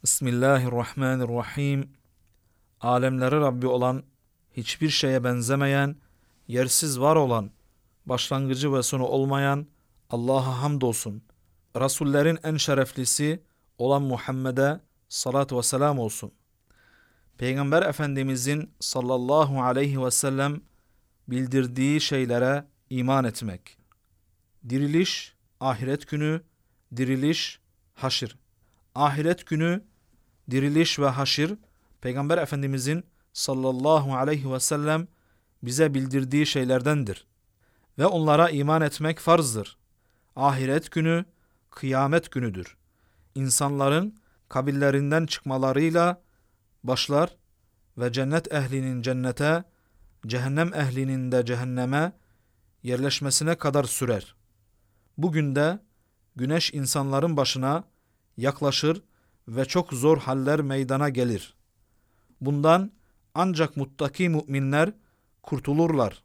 Bismillahirrahmanirrahim. Alemleri Rabbi olan, hiçbir şeye benzemeyen, yersiz var olan, başlangıcı ve sonu olmayan Allah'a hamdolsun. Resullerin en şereflisi olan Muhammed'e salat ve selam olsun. Peygamber Efendimizin sallallahu aleyhi ve sellem bildirdiği şeylere iman etmek. Diriliş, ahiret günü, diriliş, haşir. Ahiret günü, diriliş ve haşir, Peygamber Efendimizin sallallahu aleyhi ve sellem bize bildirdiği şeylerdendir. Ve onlara iman etmek farzdır. Ahiret günü, kıyamet günüdür. İnsanların kabirlerinden çıkmalarıyla başlar ve cennet ehlinin cennete, cehennem ehlinin de cehenneme yerleşmesine kadar sürer. Bugün de güneş insanların başına yaklaşır ve çok zor haller meydana gelir. Bundan ancak muttaki müminler kurtulurlar.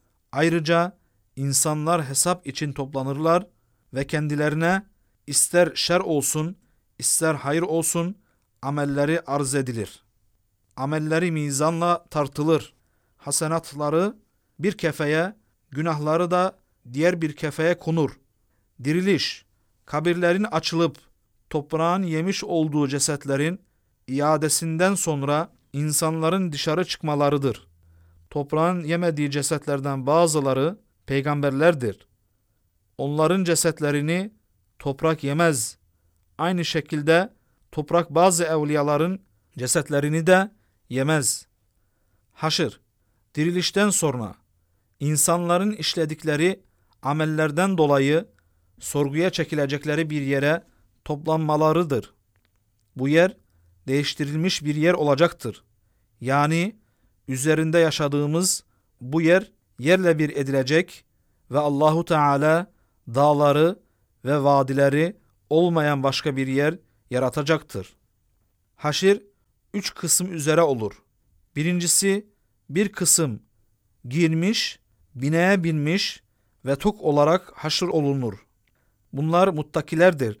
Ayrıca insanlar hesap için toplanırlar ve kendilerine ister şer olsun, ister hayır olsun amelleri arz edilir. Amelleri mizanla tartılır. Hasenatları bir kefeye, günahları da diğer bir kefeye konur. Diriliş, kabirlerin açılıp toprağın yemiş olduğu cesetlerin iadesinden sonra insanların dışarı çıkmalarıdır. Toprağın yemediği cesetlerden bazıları peygamberlerdir. Onların cesetlerini toprak yemez. Aynı şekilde toprak bazı evliyaların cesetlerini de yemez. Haşr, dirilişten sonra insanların işledikleri amellerden dolayı sorguya çekilecekleri bir yere toplanmalarıdır. Bu yer değiştirilmiş bir yer olacaktır. Yani üzerinde yaşadığımız bu yer yerle bir edilecek ve Allahu Teala dağları ve vadileri olmayan başka bir yer yaratacaktır. Haşir 3 kısım üzere olur. Birincisi, bir kısım girmiş, bineğe binmiş ve tok olarak haşr olunur. Bunlar muttakilerdir.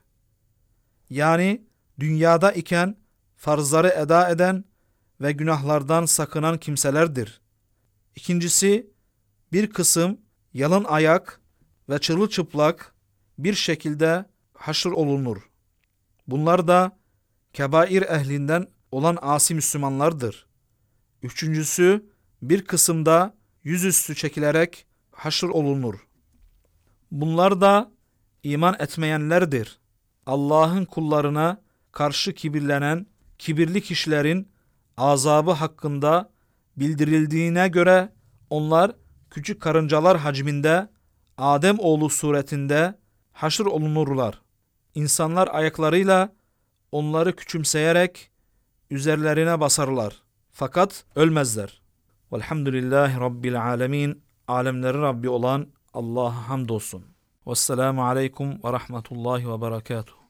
Yani dünyada iken farzları eda eden ve günahlardan sakınan kimselerdir. İkincisi, bir kısım yalın ayak ve çırılçıplak bir şekilde haşr olunur. Bunlar da kebair ehlinden olan asi Müslümanlardır. Üçüncüsü, bir kısımda yüzüstü çekilerek haşr olunur. Bunlar da iman etmeyenlerdir. Allah'ın kullarına karşı kibirlenen kibirli kişilerin azabı hakkında bildirildiğine göre onlar küçük karıncalar hacminde Adem oğlu suretinde haşr olunurlar. İnsanlar ayaklarıyla onları küçümseyerek üzerlerine basarlar. Fakat ölmezler. Velhamdülillahi Rabbil alemin. Alemlerin Rabbi olan Allah'a hamdolsun. Vesselamu aleyküm ve rahmetullahi ve berekatuhu.